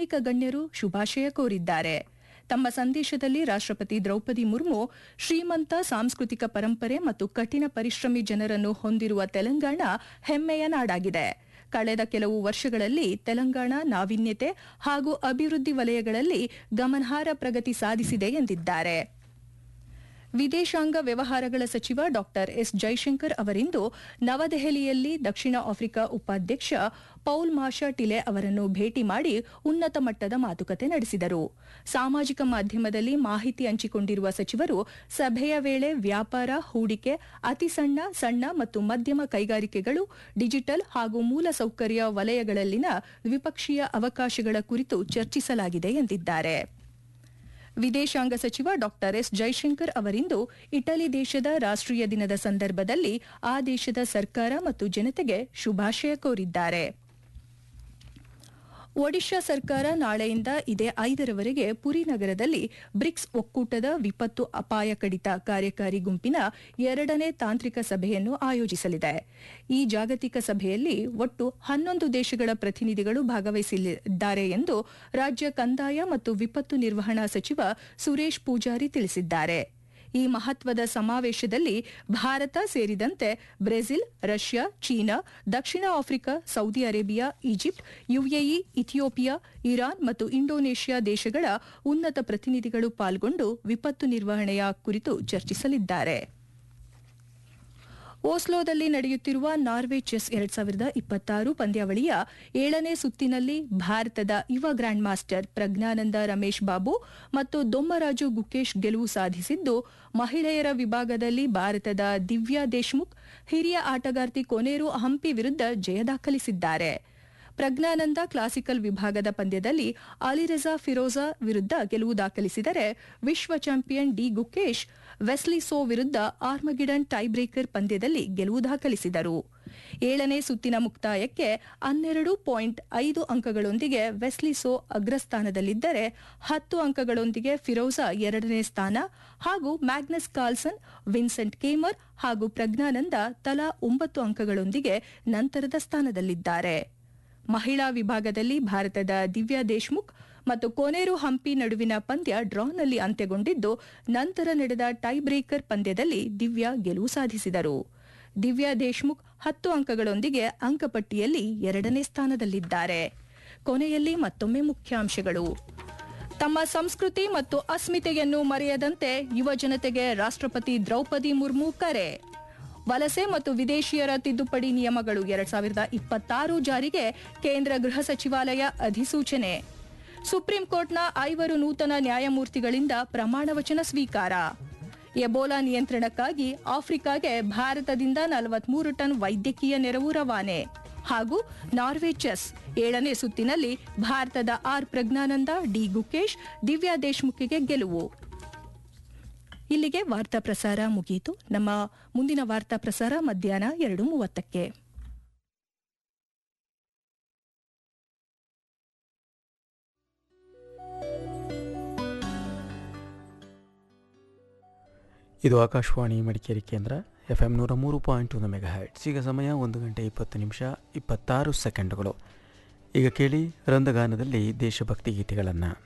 ಅನೇಕ ಗಣ್ಯರು ಶುಭಾಶಯ ಕೋರಿದ್ದಾರೆ. ತಮ್ಮ ಸಂದೇಶದಲ್ಲಿ ರಾಷ್ಟ್ರಪತಿ ದ್ರೌಪದಿ ಮುರ್ಮು ಶ್ರೀಮಂತ ಸಾಂಸ್ಕೃತಿಕ ಪರಂಪರೆ ಮತ್ತು ಕಠಿಣ ಪರಿಶ್ರಮಿ ಜನರನ್ನು ಹೊಂದಿರುವ ತೆಲಂಗಾಣ ಹೆಮ್ಮೆಯ ನಾಡಾಗಿದೆ. ಕಳೆದ ಕೆಲವು ವರ್ಷಗಳಲ್ಲಿ ತೆಲಂಗಾಣ ನಾವೀನ್ಯತೆ ಹಾಗೂ ಅಭಿವೃದ್ಧಿ ವಲಯಗಳಲ್ಲಿ ಗಮನಾರ್ಹ ಪ್ರಗತಿ ಸಾಧಿಸಿದೆ ಎಂದಿದ್ದಾರೆ. ವಿದೇಶಾಂಗ ವ್ಯವಹಾರಗಳ ಸಚಿವ ಡಾ ಎಸ್ ಜೈಶಂಕರ್ ಅವರಿಂದು ನವದೆಹಲಿಯಲ್ಲಿ ದಕ್ಷಿಣ ಆಫ್ರಿಕಾ ಉಪಾಧ್ಯಕ್ಷ ಪೌಲ್ ಮಾಷಾಟಿಲೆ ಅವರನ್ನು ಭೇಟಿ ಮಾಡಿ ಉನ್ನತ ಮಟ್ಟದ ಮಾತುಕತೆ ನಡೆಸಿದರು. ಸಾಮಾಜಿಕ ಮಾಧ್ಯಮದಲ್ಲಿ ಮಾಹಿತಿ ಹಂಚಿಕೊಂಡಿರುವ ಸಚಿವರು ಸಭೆಯ ವೇಳೆ ವ್ಯಾಪಾರ, ಹೂಡಿಕೆ, ಅತಿ ಸಣ್ಣ ಮತ್ತು ಮಧ್ಯಮ ಕೈಗಾರಿಕೆಗಳು, ಡಿಜಿಟಲ್ ಹಾಗೂ ಮೂಲಸೌಕರ್ಯ ವಲಯಗಳಲ್ಲಿನ ದ್ವಿಪಕ್ಷೀಯ ಅವಕಾಶಗಳ ಕುರಿತು ಚರ್ಚಿಸಲಾಗಿದೆ ಎಂದಿದ್ದಾರೆ. ವಿದೇಶಾಂಗ ಸಚಿವ ಡಾ ಎಸ್ ಜೈಶಂಕರ್ ಅವರಿಂದು ಇಟಲಿ ದೇಶದ ರಾಷ್ಟ್ರೀಯ ದಿನದ ಸಂದರ್ಭದಲ್ಲಿ ಆ ದೇಶದ ಸರ್ಕಾರ ಮತ್ತು ಜನತೆಗೆ ಶುಭಾಶಯ ಕೋರಿದ್ದಾರೆ. ಒಡಿಶಾ ಸರ್ಕಾರ ನಾಳೆಯಿಂದ ಇದೇ 5ರವರೆಗೆ ಪುರಿ ನಗರದಲ್ಲಿ ಬ್ರಿಕ್ಸ್ ಒಕ್ಕೂಟದ ವಿಪತ್ತು ಅಪಾಯ ಕಡಿತ ಕಾರ್ಯಕಾರಿ ಗುಂಪಿನ 2ನೇ ತಾಂತ್ರಿಕ ಸಭೆಯನ್ನು ಆಯೋಜಿಸಲಿದೆ. ಈ ಜಾಗತಿಕ ಸಭೆಯಲ್ಲಿ ಒಟ್ಟು 11 ದೇಶಗಳ ಪ್ರತಿನಿಧಿಗಳು ಭಾಗವಹಿಸಲಿದ್ದಾರೆ ಎಂದು ರಾಜ್ಯ ಕಂದಾಯ ಮತ್ತು ವಿಪತ್ತು ನಿರ್ವಹಣಾ ಸಚಿವ ಸುರೇಶ್ ಪೂಜಾರಿ ತಿಳಿಸಿದ್ದಾರೆ. ಈ ಮಹತ್ವದ ಸಮಾವೇಶದಲ್ಲಿ ಭಾರತ ಸೇರಿದಂತೆ ಬ್ರೆಜಿಲ್, ರಷ್ಯಾ, ಚೀನಾ, ದಕ್ಷಿಣ Africa, Saudi Arabia, Egypt, UAE, Ethiopia, Iran ಮತ್ತು ಇಂಡೋನೇಷ್ಯಾ ದೇಶಗಳ ಉನ್ನತ ಪ್ರತಿನಿಧಿಗಳು ಪಾಲ್ಗೊಂಡು ವಿಪತ್ತು ನಿರ್ವಹಣೆಯ ಕುರಿತು ಚರ್ಚಿಸಲಿದ್ದಾರೆ. ಓಸ್ಲೋದಲ್ಲಿ ನಡೆಯುತ್ತಿರುವ ನಾರ್ವೆ ಚೆಸ್ 2026 ಪಂದ್ಯಾವಳಿಯ 7ನೇ ಸುತ್ತಿನಲ್ಲಿ ಭಾರತದ ಯುವ ಗ್ರ್ಯಾಂಡ್ ಮಾಸ್ಟರ್ ಪ್ರಜ್ಞಾನಂದ ರಮೇಶ್ ಬಾಬು ಮತ್ತು ದೊಮ್ಮರಾಜು ಗುಕೇಶ್ ಗೆಲುವು ಸಾಧಿಸಿದ್ದು, ಮಹಿಳೆಯರ ವಿಭಾಗದಲ್ಲಿ ಭಾರತದ ದಿವ್ಯಾ ದೇಶ್ಮುಖ್ ಹಿರಿಯ ಆಟಗಾರ್ತಿ ಕೊನೇರು ಹಂಪಿ ವಿರುದ್ಧ ಜಯ ದಾಖಲಿಸಿದ್ದಾರೆ. ಪ್ರಜ್ಞಾನಂದ ಕ್ಲಾಸಿಕಲ್ ವಿಭಾಗದ ಪಂದ್ಯದಲ್ಲಿ ಅಲಿರಜಾ ಫಿರೋಜಾ ವಿರುದ್ಧ ಗೆಲುವು ದಾಖಲಿಸಿದರೆ, ವಿಶ್ವ champion D Gukesh Wesley so ವಿರುದ್ಧ ಆರ್ಮಗಿಡನ್ ಟೈಬ್ರೇಕರ್ ಪಂದ್ಯದಲ್ಲಿ ಗೆಲುವು ದಾಖಲಿಸಿದರು. 7ನೇ ಸುತ್ತಿನ ಮುಕ್ತಾಯಕ್ಕೆ 12.5 ಅಂಕಗಳೊಂದಿಗೆ ವೆಸ್ಲಿ ಸೋ ಅಗ್ರಸ್ಥಾನದಲ್ಲಿದ್ದರೆ, 10 ಅಂಕಗಳೊಂದಿಗೆ ಫಿರೋಜಾ 2ನೇ ಸ್ಥಾನ ಹಾಗೂ ಮ್ಯಾಗ್ನಸ್ ಕಾರ್ಲ್ಸನ್, ವಿನ್ಸೆಂಟ್ ಕೇಮರ್ ಹಾಗೂ ಪ್ರಜ್ಞಾನಂದ ತಲಾ 9 ಅಂಕಗಳೊಂದಿಗೆ ನಂತರದ ಸ್ಥಾನದಲ್ಲಿದ್ದಾರೆ. ಮಹಿಳಾ ವಿಭಾಗದಲ್ಲಿ ಭಾರತದ ದಿವ್ಯಾ ದೇಶ್ಮುಖ್ ಮತ್ತು ಕೊನೇರು ಹಂಪಿ ನಡುವಿನ ಪಂದ್ಯ ಡ್ರಾನಲ್ಲಿ ಅಂತ್ಯಗೊಂಡಿದ್ದು, ನಂತರ ನಡೆದ ಟೈಬ್ರೇಕರ್ ಪಂದ್ಯದಲ್ಲಿ ದಿವ್ಯಾ ಗೆಲುವು ಸಾಧಿಸಿದರು. ದಿವ್ಯಾ ದೇಶ್ಮುಖ್ 10 ಅಂಕಗಳೊಂದಿಗೆ ಅಂಕಪಟ್ಟಿಯಲ್ಲಿ 2ನೇ ಸ್ಥಾನದಲ್ಲಿದ್ದಾರೆ. ಕೊನೆಯಲ್ಲಿ ಮತ್ತೊಮ್ಮೆ ಮುಖ್ಯಾಂಶಗಳು. ತಮ್ಮ ಸಂಸ್ಕೃತಿ ಮತ್ತು ಅಸ್ಮಿತೆಯನ್ನು ಮರೆಯದಂತೆ ಯುವ ಜನತೆಗೆ ರಾಷ್ಟ್ರಪತಿ ದ್ರೌಪದಿ ಮುರ್ಮು ಕರೆ. ವಲಸೆ ಮತ್ತು ವಿದೇಶಿಯರ ತಿದ್ದುಪಡಿ ನಿಯಮಗಳು 2026 ಜಾರಿಗೆ ಕೇಂದ್ರ ಗೃಹ ಸಚಿವಾಲಯ ಅಧಿಸೂಚನೆ. ಸುಪ್ರೀಂ ಕೋರ್ಟ್ನ 5 ನೂತನ ನ್ಯಾಯಮೂರ್ತಿಗಳಿಂದ ಪ್ರಮಾಣ ವಚನ ಸ್ವೀಕಾರ. ಎಬೋಲಾ ನಿಯಂತ್ರಣಕ್ಕಾಗಿ ಆಫ್ರಿಕಾಗೆ ಭಾರತದಿಂದ 43 ಟನ್ ವೈದ್ಯಕೀಯ ನೆರವು ರವಾನೆ. ಹಾಗೂ ನಾರ್ವೆ ಚೆಸ್ 7ನೇ ಸುತ್ತಿನಲ್ಲಿ ಭಾರತದ ಆರ್ ಪ್ರಜ್ಞಾನಂದ, ಡಿ ಗುಕೇಶ್, ದಿವ್ಯಾ ದೇಶ್ಮುಖ್ಗೆ ಗೆಲುವು. ಇಲ್ಲಿಗೆ ವಾರ್ತಾ ಪ್ರಸಾರ ಮುಗಿಯಿತು. ನಮ್ಮ ಮುಂದಿನ ವಾರ್ತಾ ಪ್ರಸಾರ ಮಧ್ಯಾಹ್ನ 2:30ಕ್ಕೆ. ಇದು ಆಕಾಶವಾಣಿ ಮಡಿಕೇರಿ ಕೇಂದ್ರ, FM 103.1 ಮೆಗಾಹರ್ಟ್ಸ್. ಈಗ ಸಮಯ 1 ಗಂಟೆ 20 ನಿಮಿಷ 26 ಸೆಕೆಂಡುಗಳು. ಈಗ ಕೇಳಿ ರಂದಗಾನದಲ್ಲಿ ದೇಶಭಕ್ತಿ ಗೀತೆಗಳನ್ನು.